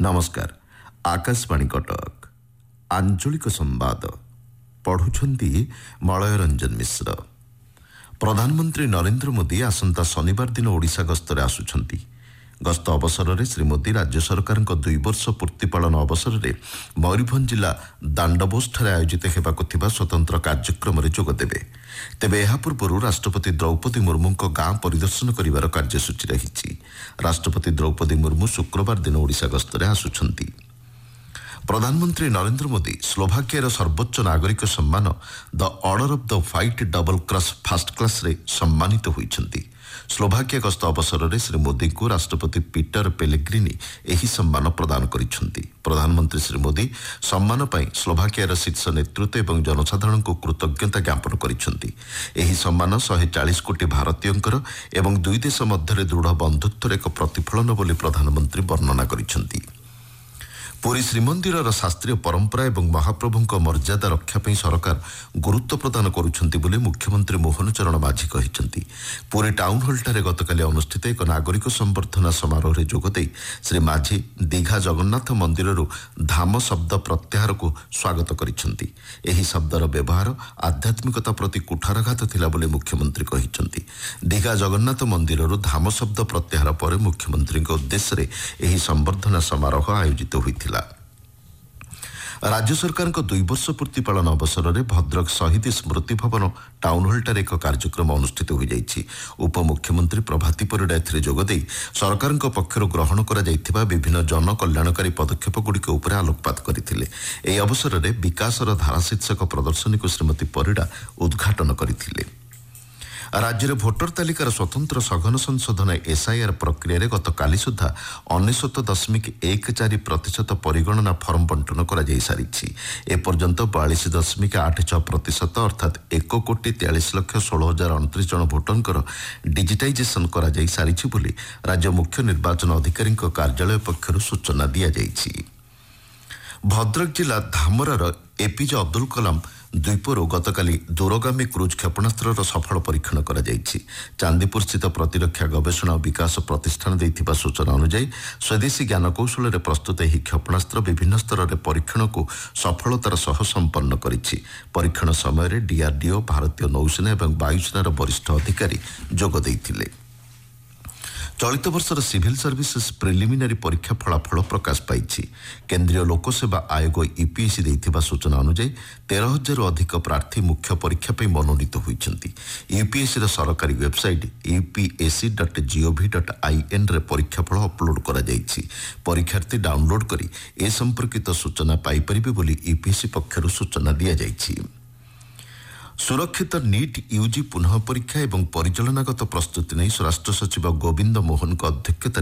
नमस्कार आकाशवाणी कटक आंचलिक संवाद पढ़ुछंती मलय रंजन मिश्र। प्रधानमंत्री नरेंद्र मोदी आसंता शनिवार दिन ओडिशा गस्तरे आसुछंती। गस्त अवसर में श्री मोदी राज्य सरकार 2 वर्ष पूर्ति पालन अवसर में मयूरभंज जिला दांडबोस आयोजित होगा स्वतंत्र कार्यक्रम में जोगदेवे। तेबे यह पूर्व राष्ट्रपति द्रौपदी मुर्मू गां परिदर्शन कर कार्यसूची रही। राष्ट्रपति द्रौपदी मुर्मू शुक्रवार दिन ओडिशा गस्तरे आसुछंती। प्रधानमंत्री नरेंद्र मोदी स्लोभाकियार सर्वोच्च नागरिक सम्मान the order of the white double cross first class रे सम्मानित होइछंती। स्लोभाकिया गस्त अवसर में श्री मोदी को राष्ट्रपति पीटर पेलेग्रिनी एही सम्मान प्रदान करिछंती। प्रधानमंत्री श्री मोदी सम्मान पाई स्लोभाकियार शीर्ष नेतृत्व एवं जनसाधारण को कृतज्ञता ज्ञापन करिछंती। एही सम्मान 140 कोटी भारतीयंकर एवं दुई देश मध्य दृढ़ बंधुत्वर एक प्रतिफलन बोली प्रधानमंत्री वर्णना करिछंती। पुरी श्रीमंदिर शास्त्रीय परंपरा एवं महाप्रभु मर्यादा रक्षापी सरकार गुरुत्व प्रदान करुछंती बोली मुख्यमंत्री मोहन चरण माझी कहिछंती। पुरी टाउन हॉल गतकाली अनुष्ठित एक नागरिक संबर्धना समारोह में जोगदे श्री माझी दीघा जगन्नाथ मंदिर धाम शब्द प्रत्याहार को स्वागत करिछंती। एही शब्दर व्यवहार आध्यात्मिकता प्रति कुठाराघात थिला बोली मुख्यमंत्री कहिछंती। दीघा जगन्नाथ मंदिर धाम शब्द प्रत्याहार पर मुख्यमंत्री उद्देश्य रे एही संबर्धना समारोह आयोजित होइथिला। राज्य सरकार 2 वर्ष पूर्ति पालन अवसर में भद्रक शहीद स्मृति भवन टाउन हॉल एक कार्यक्रम अनुष्ठित हो जाइछि। उपमुख्यमंत्री प्रभाती परिड़ा एथिरे जोगदे सरकार पक्षर ग्रहण करा जाइथिबा विभिन्न जन कल्याणकारी पदक्षेप गुड़िक उपर आलोकपात करथिले। एही अवसर में विकासर धारा शीर्षक प्रदर्शनी को श्रीमती परिड़ा उद्घाटन करथिले। राज्य में भोटर तालिकार स्वतंत्र सघन संशोधन एसआईआर प्रक्रिया गत काली सुधा 99.14% परिगणना फर्म बंटन कर एपर्यंत 42.86% अर्थात 1,43,16,029 जन भोटर डिजिटाइजेशन कर राज्य मुख्य निर्वाचन अधिकारी कार्यालय पक्षर सूचना दी जाइछि। भद्रक जिला धामरार एपीजे अब्दुल कलाम द्वीपर गतकाली दूरगामी क्रूज क्षेपणास्त्र सफल परीक्षण कर चांदीपुर स्थित प्रतिरक्षा गवेषणा और विकास प्रतिष्ठान देथिबा सूचना अनुसार स्वदेशी ज्ञानकौशल में प्रस्तुत यह क्षेपणास्त्र विभिन्न स्तर में परीक्षण को सफलतार सह संपन्न करिछि। परीक्षण समय डीआरडीओ भारतीय नौसेना और वायुसेनार वरिष्ठ अधिकारी जोग देइथिले। चलित वर्षर सिविल सर्विसेस प्रिलिमिनारी परीक्षा फलाफल प्रकाश पाई। केंद्रीय लोकसेवा आयोग यूपीएससी देथिबा सूचना अनुसार 13,000 अधिक प्रार्थी मुख्य परीक्षा पे मनोनीत होइछंती। यूपीएससी सरकारी वेबसाइट upsc.gov.in रे परीक्षाफल अपलोड करा जाइछि। परीक्षार्थी डाउनलोड करी ए संपर्कित सूचना पाई परिबे बोली यूपीएससी पक्षरु सूचना दिया जाइछि। सुरक्षित नीट यूजी पुनः परीक्षा एवं परिचालनागत प्रस्तुति नहीं स्वराष्ट्र सचिव गोविंद मोहन अध्यक्षतार